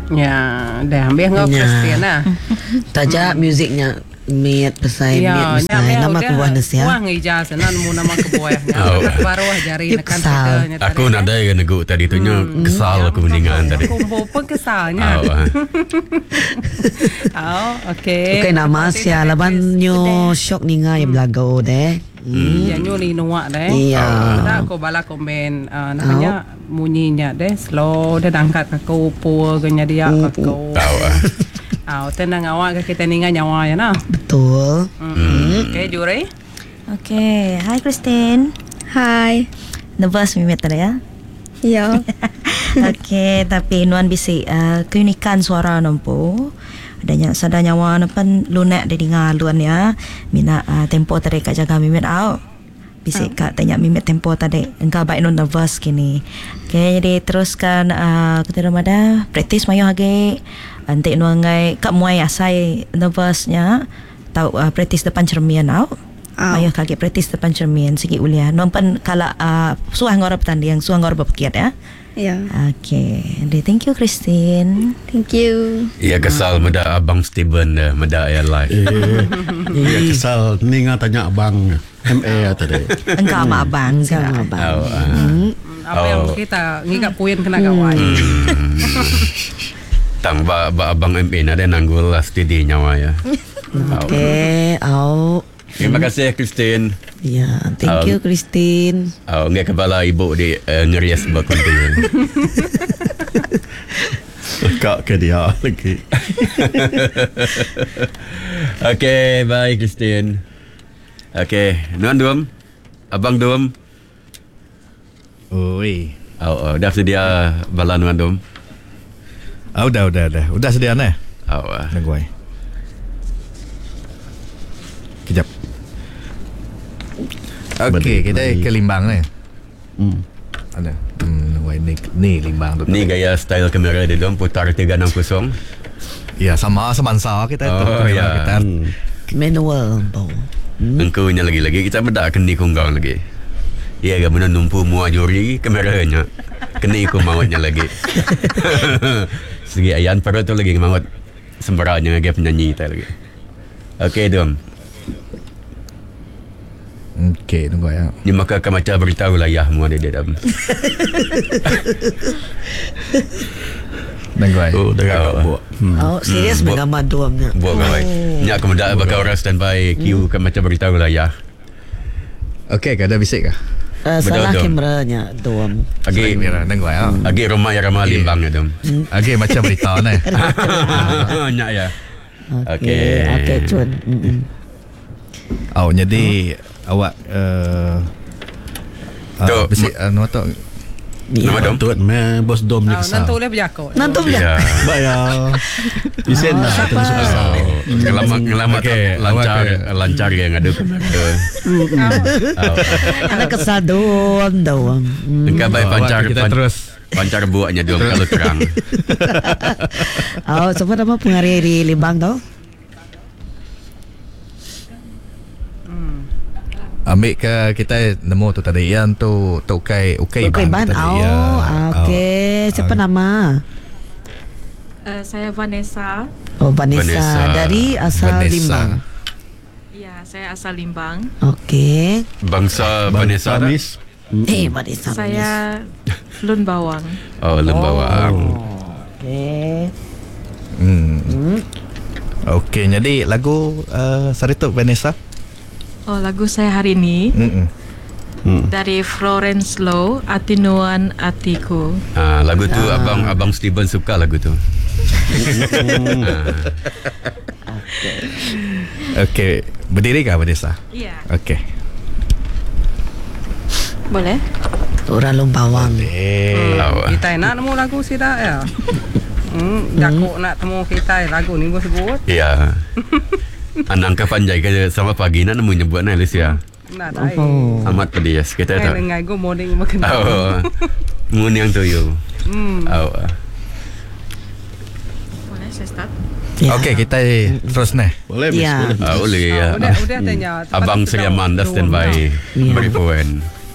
Ya, dah ambil ngau Kristian lah. Taja musiknya Miat pesai miat pesai nama kebuah nasi ya. Wah ngijaz nemu nama kebuah. Baru jari nekan kesal. Aku nak ada yang nego tadi tu nya kesal aku mendingan tadi. Kumpo pun kesalnya. Okey. Okey nama sia laban nyo shock ninga yang belagau deh. Ya nyo ni nuak deh. Iya. Ada aku bala komen namanya munyinya deh slow dia angkat aku pur genya dia aku. Tahu Tenang awak kita ningan nyawa ya nah. Betul. Okey, Juri. Okey, hi Christine. Hi. Nervous Mimet tadi ya? Ya. Okey, tapi nuan bisik keunikan suara nampu. Adanya sada nyawa napan lunak dari ngaluan ya. Mina tempo tadi kat jaga Mimet out. Bisik kat tanya Mimet tempo tadi. Engkau baik non nervous kini. Okey, jadi teruskan kita ramada praktis mayo hage. Antik nuangai kat muai asai nervousnya tahu praktis depan cermin au. Ayah kaget praktis depan cermin sikit ulia. Nompan kala suah ngorap tanding, suah ngorap berpikir ya. Ya. Okay. Thank you Christine. Thank you. Iya kesal meda abang Steven meda ya live. Iya kesal ninga tanya abang MA tadi. Engkau sama abang, sama abang. Apa yang kita ngikap puin kena kawai. Tang abang MA ada nanggul steady nyawa ya. Okey, Terima kasih Christine. Ya, thank you Christine. Enggak kepala ibu di ngerias berkunting. Kak ke dia lagi. Okey, bye Christine. Okey, nuan dum. Abang dum. Oi. Dah sedia bala nuan dum. Udah. Udah sedia nah. Nangguai. Kejap. Okey, kita ke Limbang ni. Ada. Nangguai ni Limbang tu. Ni gaya style kamera dia dom putar 360. Ya, sama semansa kita kita. Manual bau. Engkau nya lagi-lagi kita benda keni kunggang lagi. Ya ga mana numpu mua juri kameranya. Keni ku mawatnya lagi. Segi ayan perlu tu lagi mawat sembaranya lagi penyanyi kita lagi. Okey dom. Okey, tunggu ya. Ni maka akan macam beritahu lah ya mua dia dam. Nangguai. Dah buat. Serius mengamat duamnya. Buat kawai. Nya aku mendak bakal orang standby queue kan macam beritahu lah ya. Okey, ada bisik kah? Salah kameranya duam. Agi kamera nangguai. Agi rumah ya ramah Limbang ya dom. Agi macam berita ni. Nya ya. Okey, cun. Jadi awak bisik tu Nama dom. Tuan bos dom ni kesal. Nanti boleh berjakut. Nanti ya. Bayar. Isen lah tengah kesal. Ngelamat lancar yang ada. Anak kesal doang. Engkau baik pancar kita terus pancar buatnya dom kalau terang. Siapa nama pengaruh di Limbang tau? Ambil ke kita nemu tu tadi yang tu ukai ban. Okey. Siapa nama? Saya Vanessa. Vanessa. Dari asal Vanessa. Limbang. Ya, saya asal Limbang. Okey. Bangsa Vanessa dah. Vanessa. Saya Lun Bawang. Lun Bawang. Okey. Okey, jadi lagu Sarituk Vanessa. Lagu saya hari ini dari Florence Low, Atinuan Atiku. Lagu tu abang Steven suka lagu tu. Okey, berdiri kah Vanessa? Iya. Okey. Boleh? Orang Lombawang. Kita nak nemu lagu sih dah ya. Jakuk nak temu kita lagu ni bos sebut. Ya. Anang ke panjai ke sama pagi nak nemu nyebut na Alicia. Nak dah. Amat pedas kita tahu. Dengar go morning makan. Mun yang tu you. Boleh saya start? Okey, kita terus ni. Boleh Ya. boleh. Boleh ya. Udah tanya. Abang Sri Amanda standby beri poin.